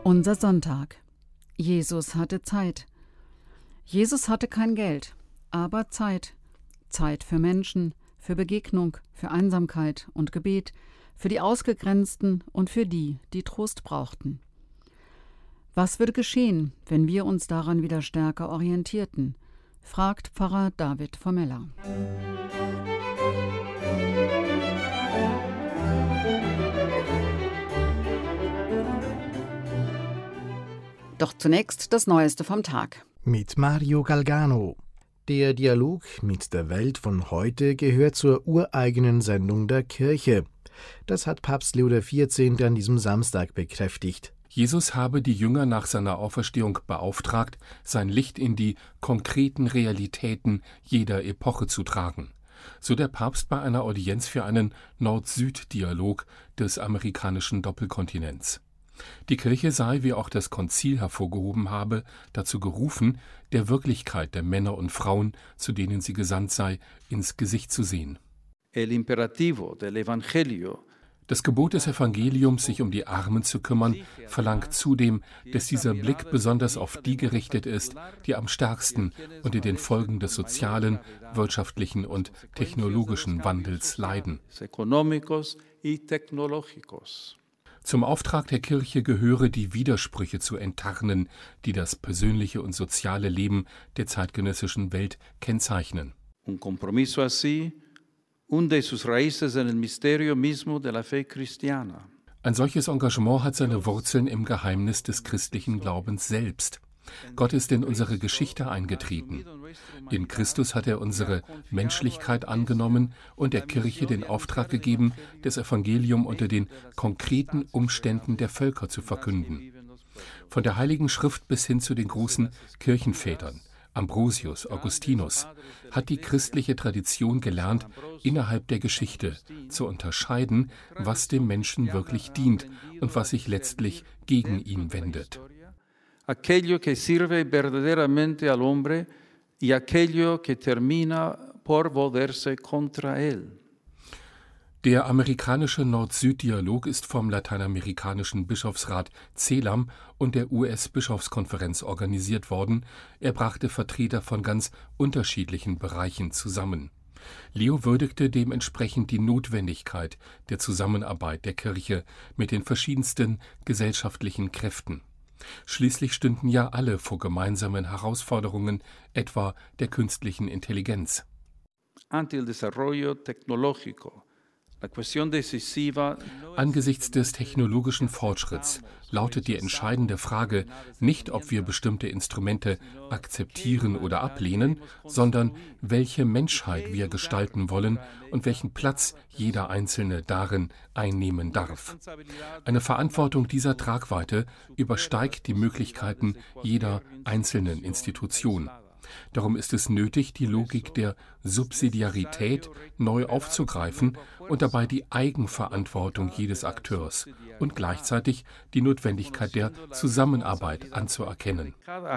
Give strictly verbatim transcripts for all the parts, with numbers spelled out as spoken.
Unser Sonntag. Jesus hatte Zeit. Jesus hatte kein Geld, aber Zeit. Zeit für Menschen, für Begegnung, für Einsamkeit und Gebet, für die Ausgegrenzten und für die, die Trost brauchten. Was würde geschehen, wenn wir uns daran wieder stärker orientierten? Fragt Pfarrer David Formella. Doch zunächst das Neueste vom Tag. Mit Mario Galgano. Der Dialog mit der Welt von heute gehört zur ureigenen Sendung der Kirche. Das hat Papst Leo der vierzehnte an diesem Samstag bekräftigt. Jesus habe die Jünger nach seiner Auferstehung beauftragt, sein Licht in die konkreten Realitäten jeder Epoche zu tragen. So der Papst bei einer Audienz für einen Nord-Süd-Dialog des amerikanischen Doppelkontinents. Die Kirche sei, wie auch das Konzil hervorgehoben habe, dazu gerufen, der Wirklichkeit der Männer und Frauen, zu denen sie gesandt sei, ins Gesicht zu sehen. El imperativo del Evangelio. Das Gebot des Evangeliums, sich um die Armen zu kümmern, verlangt zudem, dass dieser Blick besonders auf die gerichtet ist, die am stärksten unter den Folgen des sozialen, wirtschaftlichen und technologischen Wandels leiden. Zum Auftrag der Kirche gehöre, die Widersprüche zu enttarnen, die das persönliche und soziale Leben der zeitgenössischen Welt kennzeichnen. Un compromiso así hunde sus raíces en el misterio mismo de la fe cristiana. Ein solches Engagement hat seine Wurzeln im Geheimnis des christlichen Glaubens selbst. Gott ist in unsere Geschichte eingetreten. In Christus hat er unsere Menschlichkeit angenommen und der Kirche den Auftrag gegeben, das Evangelium unter den konkreten Umständen der Völker zu verkünden. Von der Heiligen Schrift bis hin zu den großen Kirchenvätern, Ambrosius, Augustinus, hat die christliche Tradition gelernt, innerhalb der Geschichte zu unterscheiden, was dem Menschen wirklich dient und was sich letztlich gegen ihn wendet. Aquello que sirve verdaderamente al hombre y aquello que termina por volverse contra él. Der amerikanische Nord-Süd-Dialog ist vom lateinamerikanischen Bischofsrat CELAM und der U S-Bischofskonferenz organisiert worden. Er brachte Vertreter von ganz unterschiedlichen Bereichen zusammen. Leo würdigte dementsprechend die Notwendigkeit der Zusammenarbeit der Kirche mit den verschiedensten gesellschaftlichen Kräften. Schließlich stünden ja alle vor gemeinsamen Herausforderungen, etwa der künstlichen Intelligenz. Ante el desarrollo tecnológico. Angesichts des technologischen Fortschritts lautet die entscheidende Frage nicht, ob wir bestimmte Instrumente akzeptieren oder ablehnen, sondern welche Menschheit wir gestalten wollen und welchen Platz jeder Einzelne darin einnehmen darf. Eine Verantwortung dieser Tragweite übersteigt die Möglichkeiten jeder einzelnen Institution. Darum ist es nötig, die Logik der Subsidiarität neu aufzugreifen und dabei die Eigenverantwortung jedes Akteurs und gleichzeitig die Notwendigkeit der Zusammenarbeit anzuerkennen.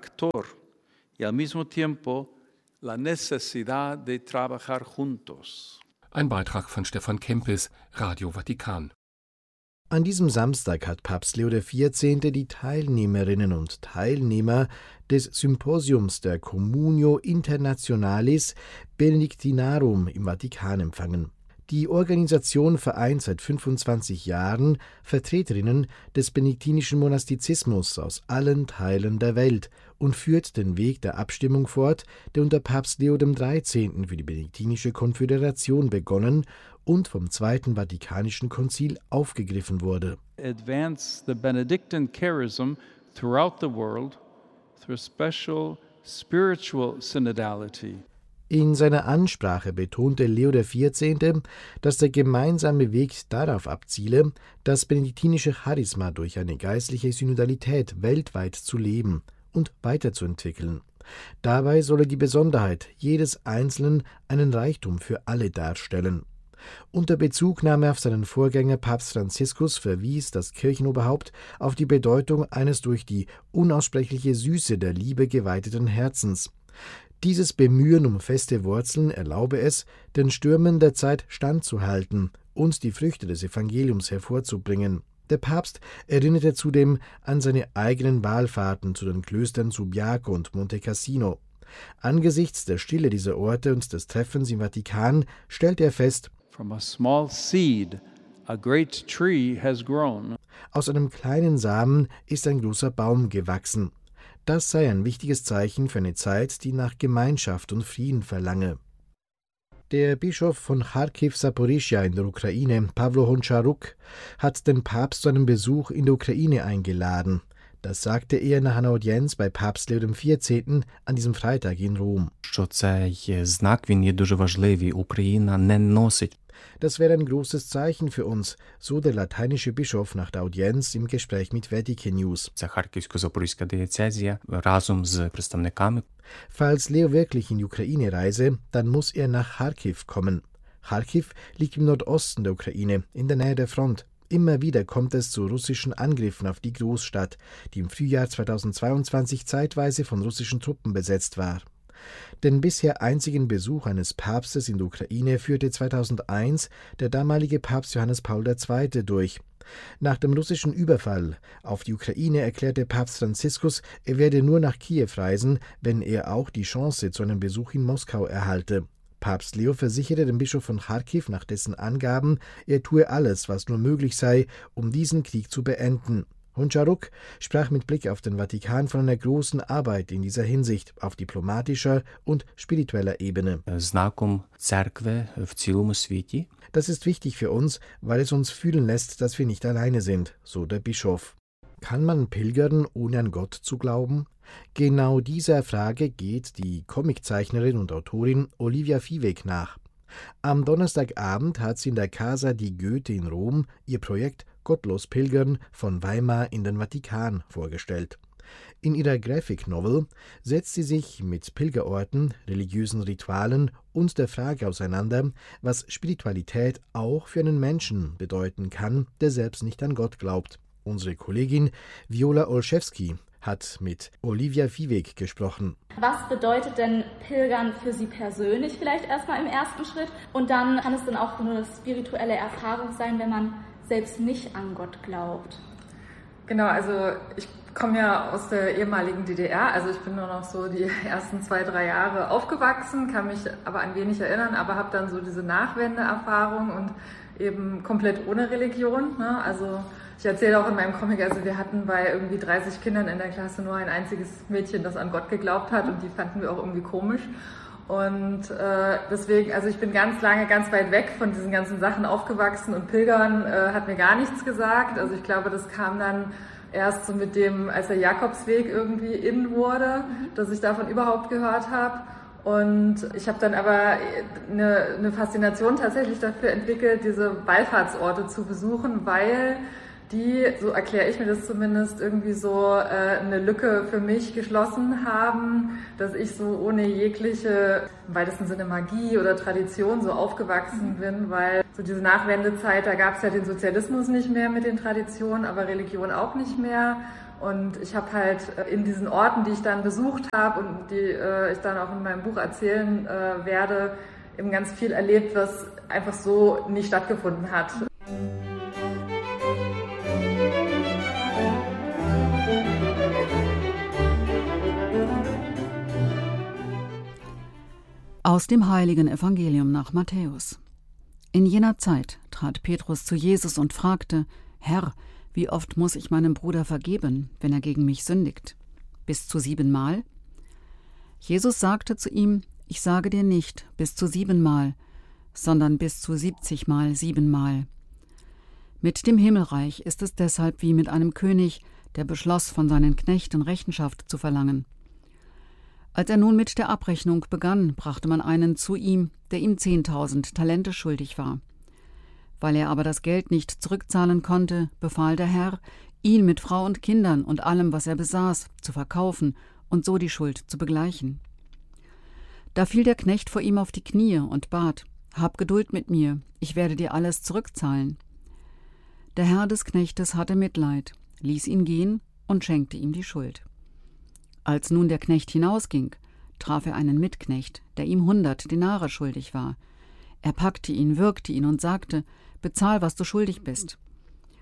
Ein Beitrag von Stefan Kempis, Radio Vatikan. An diesem Samstag hat Papst Leo der vierzehnte die Teilnehmerinnen und Teilnehmer des Symposiums der Communio Internationalis Benedictinarum im Vatikan empfangen. Die Organisation vereint seit fünfundzwanzig Jahren Vertreterinnen des benediktinischen Monastizismus aus allen Teilen der Welt und führt den Weg der Abstimmung fort, der unter Papst Leo dem dreizehnten für die Benediktinische Konföderation begonnen und vom Zweiten Vatikanischen Konzil aufgegriffen wurde. Advance the Benedictine charism throughout the world through special spiritual synodality. In seiner Ansprache betonte Leo der vierzehnte, dass der gemeinsame Weg darauf abziele, das benediktinische Charisma durch eine geistliche Synodalität weltweit zu leben und weiterzuentwickeln. Dabei solle die Besonderheit jedes Einzelnen einen Reichtum für alle darstellen. Unter Bezugnahme auf seinen Vorgänger Papst Franziskus verwies das Kirchenoberhaupt auf die Bedeutung eines durch die unaussprechliche Süße der Liebe geweiteten Herzens. Dieses Bemühen um feste Wurzeln erlaube es, den Stürmen der Zeit standzuhalten und die Früchte des Evangeliums hervorzubringen. Der Papst erinnerte zudem an seine eigenen Wallfahrten zu den Klöstern Subiaco und Monte Cassino. Angesichts der Stille dieser Orte und des Treffens im Vatikan stellte er fest: From a small seed, a great tree has grown. Aus einem kleinen Samen ist ein großer Baum gewachsen. Das sei ein wichtiges Zeichen für eine Zeit, die nach Gemeinschaft und Frieden verlange. Der Bischof von Charkiw-Saporischschja in der Ukraine, Pawlo Honcharuk, hat den Papst zu einem Besuch in der Ukraine eingeladen. Das sagte er nach einer Audienz bei Papst Leo der vierzehnte. An diesem Freitag in Rom. Das wäre ein großes Zeichen für uns, so der lateinische Bischof nach der Audienz im Gespräch mit Vatican News. Falls Leo wirklich in die Ukraine reise, dann muss er nach Charkiw kommen. Charkiw liegt im Nordosten der Ukraine, in der Nähe der Front. Immer wieder kommt es zu russischen Angriffen auf die Großstadt, die im Frühjahr zweitausendzweiundzwanzig zeitweise von russischen Truppen besetzt war. Den bisher einzigen Besuch eines Papstes in der Ukraine führte zweitausendeins der damalige Papst Johannes Paul der Zweite durch. Nach dem russischen Überfall auf die Ukraine erklärte Papst Franziskus, er werde nur nach Kiew reisen, wenn er auch die Chance zu einem Besuch in Moskau erhalte. Papst Leo versicherte dem Bischof von Charkiw nach dessen Angaben, er tue alles, was nur möglich sei, um diesen Krieg zu beenden. Honcharuk sprach mit Blick auf den Vatikan von einer großen Arbeit in dieser Hinsicht auf diplomatischer und spiritueller Ebene. Das ist wichtig für uns, weil es uns fühlen lässt, dass wir nicht alleine sind, so der Bischof. Kann man pilgern, ohne an Gott zu glauben? Genau dieser Frage geht die Comiczeichnerin und Autorin Olivia Viehweg nach. Am Donnerstagabend hat sie in der Casa di Goethe in Rom ihr Projekt Gottlos Pilgern von Weimar in den Vatikan vorgestellt. In ihrer Graphic Novel setzt sie sich mit Pilgerorten, religiösen Ritualen und der Frage auseinander, was Spiritualität auch für einen Menschen bedeuten kann, der selbst nicht an Gott glaubt. Unsere Kollegin Viola Olszewski hat mit Olivia Viehweg gesprochen. Was bedeutet denn Pilgern für Sie persönlich vielleicht erstmal im ersten Schritt? Und dann kann es dann auch so eine spirituelle Erfahrung sein, wenn man selbst nicht an Gott glaubt. Genau, also ich komme ja aus der ehemaligen D D R, also ich bin nur noch so die ersten zwei, drei Jahre aufgewachsen, kann mich aber an wenig erinnern, aber habe dann so diese Nachwendeerfahrung und eben komplett ohne Religion, ne? Also ich erzähle auch in meinem Comic, also wir hatten bei irgendwie dreißig Kindern in der Klasse nur ein einziges Mädchen, das an Gott geglaubt hat und die fanden wir auch irgendwie komisch. Und äh, deswegen, also ich bin ganz lange ganz weit weg von diesen ganzen Sachen aufgewachsen und Pilgern äh, hat mir gar nichts gesagt. Also ich glaube, das kam dann erst so mit dem, als der Jakobsweg irgendwie in wurde, dass ich davon überhaupt gehört habe. Und ich habe dann aber eine, eine Faszination tatsächlich dafür entwickelt, diese Wallfahrtsorte zu besuchen, weil die, so erkläre ich mir das zumindest, irgendwie so äh, eine Lücke für mich geschlossen haben, dass ich so ohne jegliche, im weitesten Sinne Magie oder Tradition so aufgewachsen bin, weil so diese Nachwendezeit, da gab es ja den Sozialismus nicht mehr mit den Traditionen, aber Religion auch nicht mehr. Und ich habe halt in diesen Orten, die ich dann besucht habe und die äh, ich dann auch in meinem Buch erzählen äh, werde, eben ganz viel erlebt, was einfach so nicht stattgefunden hat. Aus dem heiligen Evangelium nach Matthäus. In jener Zeit trat Petrus zu Jesus und fragte: Herr, wie oft muss ich meinem Bruder vergeben, wenn er gegen mich sündigt? Bis zu siebenmal? Jesus sagte zu ihm: Ich sage dir nicht bis zu siebenmal, sondern bis zu siebzigmal siebenmal. Mit dem Himmelreich ist es deshalb wie mit einem König, der beschloss, von seinen Knechten Rechenschaft zu verlangen. Als er nun mit der Abrechnung begann, brachte man einen zu ihm, der ihm zehntausend Talente schuldig war. Weil er aber das Geld nicht zurückzahlen konnte, befahl der Herr, ihn mit Frau und Kindern und allem, was er besaß, zu verkaufen und so die Schuld zu begleichen. Da fiel der Knecht vor ihm auf die Knie und bat: Hab Geduld mit mir, ich werde dir alles zurückzahlen. Der Herr des Knechtes hatte Mitleid, ließ ihn gehen und schenkte ihm die Schuld. Als nun der Knecht hinausging, traf er einen Mitknecht, der ihm hundert Denare schuldig war. Er packte ihn, würgte ihn und sagte: Bezahl, was du schuldig bist.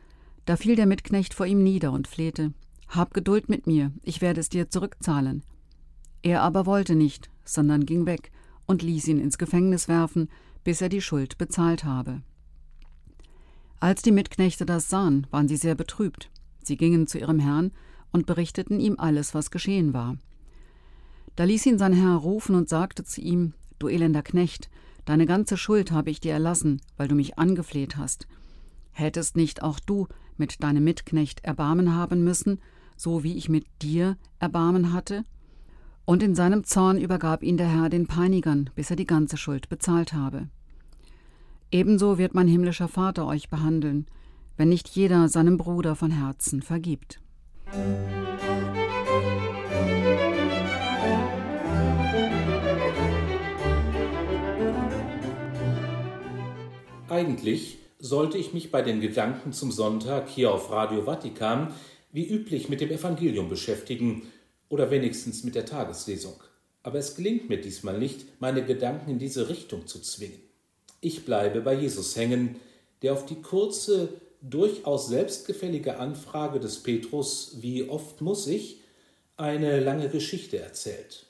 Da fiel der Mitknecht vor ihm nieder und flehte: »Hab Geduld mit mir, ich werde es dir zurückzahlen.« Er aber wollte nicht, sondern ging weg und ließ ihn ins Gefängnis werfen, bis er die Schuld bezahlt habe. Als die Mitknechte das sahen, waren sie sehr betrübt. Sie gingen zu ihrem Herrn und berichteten ihm alles, was geschehen war. Da ließ ihn sein Herr rufen und sagte zu ihm: »Du elender Knecht, deine ganze Schuld habe ich dir erlassen, weil du mich angefleht hast. Hättest nicht auch du mit deinem Mitknecht Erbarmen haben müssen, so wie ich mit dir Erbarmen hatte?« Und in seinem Zorn übergab ihn der Herr den Peinigern, bis er die ganze Schuld bezahlt habe. Ebenso wird mein himmlischer Vater euch behandeln, wenn nicht jeder seinem Bruder von Herzen vergibt. Eigentlich sollte ich mich bei den Gedanken zum Sonntag hier auf Radio Vatikan wie üblich mit dem Evangelium beschäftigen oder wenigstens mit der Tageslesung. Aber es gelingt mir diesmal nicht, meine Gedanken in diese Richtung zu zwingen. Ich bleibe bei Jesus hängen, der auf die kurze, durchaus selbstgefällige Anfrage des Petrus, wie oft muss ich, eine lange Geschichte erzählt.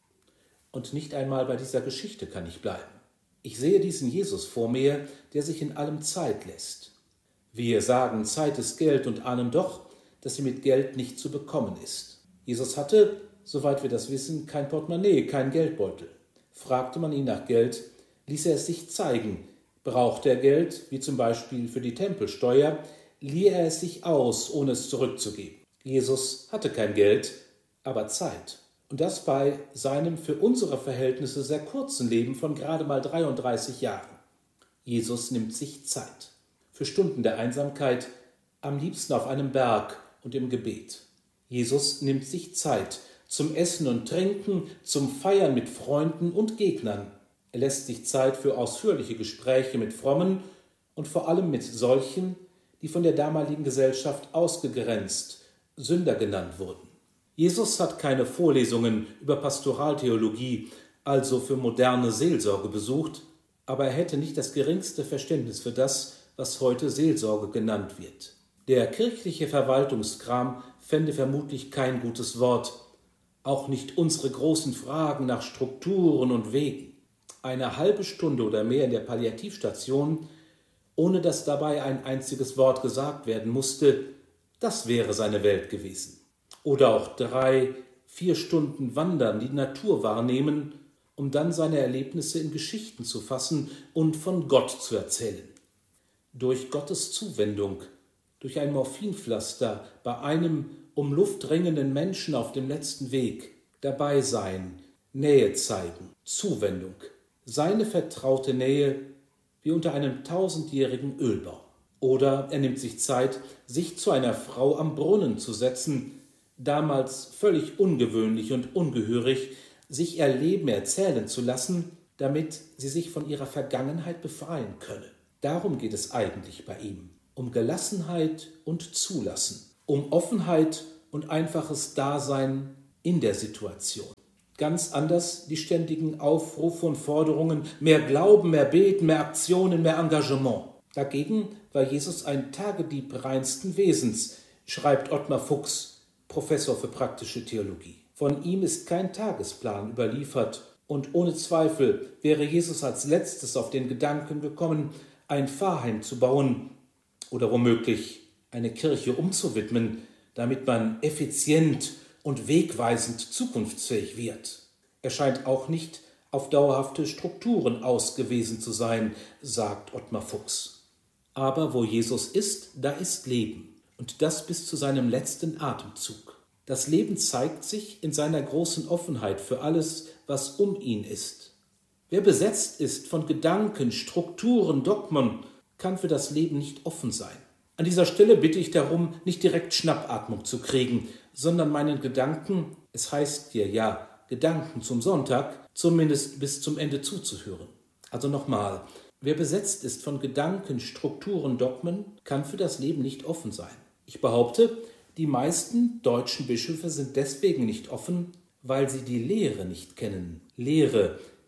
Und nicht einmal bei dieser Geschichte kann ich bleiben. Ich sehe diesen Jesus vor mir, der sich in allem Zeit lässt. Wir sagen, Zeit ist Geld und ahnen doch, dass sie mit Geld nicht zu bekommen ist. Jesus hatte, soweit wir das wissen, kein Portemonnaie, kein Geldbeutel. Fragte man ihn nach Geld, ließ er es sich zeigen. Brauchte er Geld, wie zum Beispiel für die Tempelsteuer, lieh er es sich aus, ohne es zurückzugeben. Jesus hatte kein Geld, aber Zeit. Und das bei seinem für unsere Verhältnisse sehr kurzen Leben von gerade mal dreiunddreißig Jahren. Jesus nimmt sich Zeit. Für Stunden der Einsamkeit, am liebsten auf einem Berg und im Gebet. Jesus nimmt sich Zeit zum Essen und Trinken, zum Feiern mit Freunden und Gegnern. Er lässt sich Zeit für ausführliche Gespräche mit Frommen und vor allem mit solchen, die von der damaligen Gesellschaft ausgegrenzt, Sünder genannt wurden. Jesus hat keine Vorlesungen über Pastoraltheologie, also für moderne Seelsorge besucht, aber er hätte nicht das geringste Verständnis für das, was heute Seelsorge genannt wird. Der kirchliche Verwaltungskram fände vermutlich kein gutes Wort, auch nicht unsere großen Fragen nach Strukturen und Wegen. Eine halbe Stunde oder mehr in der Palliativstation, ohne dass dabei ein einziges Wort gesagt werden musste, das wäre seine Welt gewesen. Oder auch drei, vier Stunden wandern, die Natur wahrnehmen, um dann seine Erlebnisse in Geschichten zu fassen und von Gott zu erzählen. Durch Gottes Zuwendung, durch ein Morphinpflaster bei einem um Luft ringenden Menschen auf dem letzten Weg, dabei sein, Nähe zeigen, Zuwendung, seine vertraute Nähe wie unter einem tausendjährigen Ölbau. Oder er nimmt sich Zeit, sich zu einer Frau am Brunnen zu setzen, damals völlig ungewöhnlich und ungehörig, sich ihr Leben erzählen zu lassen, damit sie sich von ihrer Vergangenheit befreien könne. Darum geht es eigentlich bei ihm, um Gelassenheit und Zulassen, um Offenheit und einfaches Dasein in der Situation. Ganz anders die ständigen Aufrufe und Forderungen, mehr Glauben, mehr Beten, mehr Aktionen, mehr Engagement. Dagegen war Jesus ein Tagedieb reinsten Wesens, schreibt Ottmar Fuchs, Professor für praktische Theologie. Von ihm ist kein Tagesplan überliefert und ohne Zweifel wäre Jesus als letztes auf den Gedanken gekommen, ein Pfarrheim zu bauen oder womöglich eine Kirche umzuwidmen, damit man effizient und wegweisend zukunftsfähig wird. Er scheint auch nicht auf dauerhafte Strukturen ausgewiesen zu sein, sagt Ottmar Fuchs. Aber wo Jesus ist, da ist Leben, und das bis zu seinem letzten Atemzug. Das Leben zeigt sich in seiner großen Offenheit für alles, was um ihn ist. Wer besetzt ist von Gedanken, Strukturen, Dogmen, kann für das Leben nicht offen sein. An dieser Stelle bitte ich darum, nicht direkt Schnappatmung zu kriegen, sondern meinen Gedanken, es heißt hier ja Gedanken zum Sonntag, zumindest bis zum Ende zuzuhören. Also nochmal, wer besetzt ist von Gedanken, Strukturen, Dogmen, kann für das Leben nicht offen sein. Ich behaupte, die meisten deutschen Bischöfe sind deswegen nicht offen, weil sie die Lehre nicht kennen. Lehre,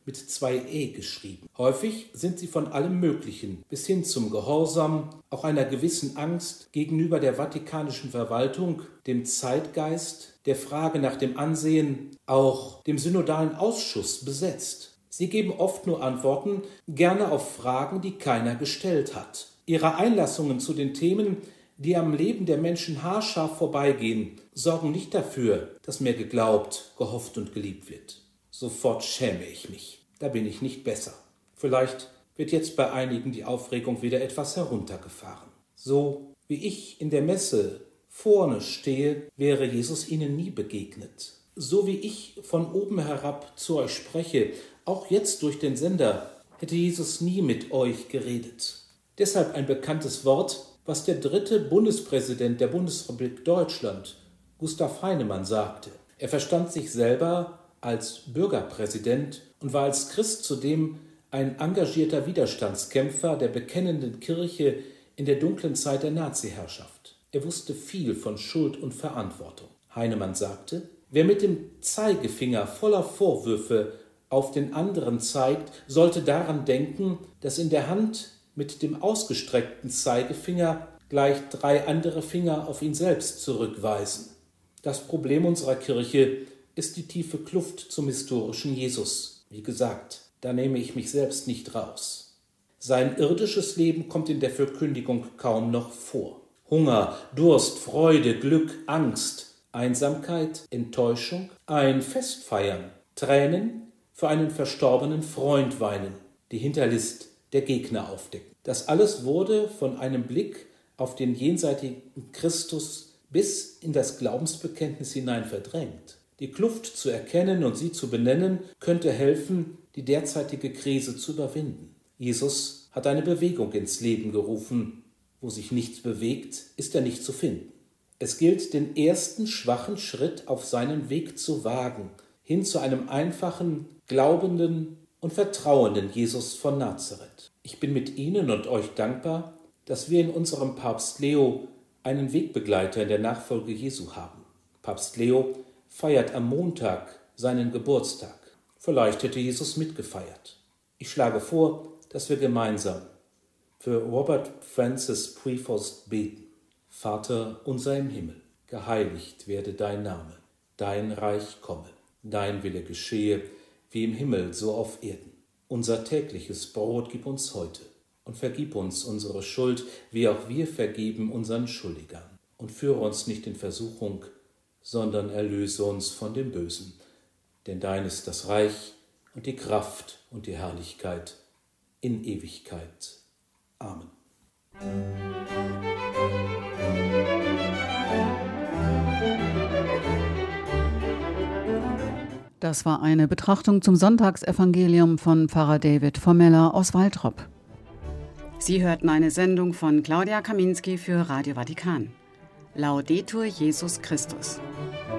mit zwei E geschrieben. Häufig sind sie von allem Möglichen bis hin zum Gehorsam, auch einer gewissen Angst gegenüber der vatikanischen Verwaltung, dem Zeitgeist, der Frage nach dem Ansehen, auch dem synodalen Ausschuss besetzt. Sie geben oft nur Antworten, gerne auf Fragen, die keiner gestellt hat. Ihre Einlassungen zu den Themen, die am Leben der Menschen haarscharf vorbeigehen, sorgen nicht dafür, dass mehr geglaubt, gehofft und geliebt wird. Sofort schäme ich mich. Da bin ich nicht besser. Vielleicht wird jetzt bei einigen die Aufregung wieder etwas heruntergefahren. So wie ich in der Messe vorne stehe, wäre Jesus ihnen nie begegnet. So wie ich von oben herab zu euch spreche, auch jetzt durch den Sender, hätte Jesus nie mit euch geredet. Deshalb ein bekanntes Wort, was der dritte Bundespräsident der Bundesrepublik Deutschland, Gustav Heinemann, sagte. Er verstand sich selber als Bürgerpräsident und war als Christ zudem ein engagierter Widerstandskämpfer der bekennenden Kirche in der dunklen Zeit der Nazi-Herrschaft. Er wusste viel von Schuld und Verantwortung. Heinemann sagte, wer mit dem Zeigefinger voller Vorwürfe auf den anderen zeigt, sollte daran denken, dass in der Hand mit dem ausgestreckten Zeigefinger gleich drei andere Finger auf ihn selbst zurückweisen. Das Problem unserer Kirche ist die tiefe Kluft zum historischen Jesus. Wie gesagt, da nehme ich mich selbst nicht raus. Sein irdisches Leben kommt in der Verkündigung kaum noch vor. Hunger, Durst, Freude, Glück, Angst, Einsamkeit, Enttäuschung, ein Fest feiern, Tränen, für einen verstorbenen Freund weinen, die Hinterlist der Gegner aufdecken. Das alles wurde von einem Blick auf den jenseitigen Christus bis in das Glaubensbekenntnis hinein verdrängt. Die Kluft zu erkennen und sie zu benennen, könnte helfen, die derzeitige Krise zu überwinden. Jesus hat eine Bewegung ins Leben gerufen. Wo sich nichts bewegt, ist er nicht zu finden. Es gilt, den ersten schwachen Schritt auf seinen Weg zu wagen, hin zu einem einfachen, glaubenden und vertrauenden Jesus von Nazareth. Ich bin mit Ihnen und euch dankbar, dass wir in unserem Papst Leo einen Wegbegleiter in der Nachfolge Jesu haben. Papst Leo feiert am Montag seinen Geburtstag. Vielleicht hätte Jesus mitgefeiert. Ich schlage vor, dass wir gemeinsam für Robert Francis Prevost beten. Vater unser im Himmel, geheiligt werde dein Name, dein Reich komme, dein Wille geschehe, wie im Himmel so auf Erden. Unser tägliches Brot gib uns heute und vergib uns unsere Schuld, wie auch wir vergeben unseren Schuldigern. Und führe uns nicht in Versuchung, sondern erlöse uns von dem Bösen. Denn dein ist das Reich und die Kraft und die Herrlichkeit in Ewigkeit. Amen. Das war eine Betrachtung zum Sonntagsevangelium von Pfarrer David Formeller aus Waltrop. Sie hörten eine Sendung von Claudia Kaminski für Radio Vatikan. Laudetur Jesus Christus.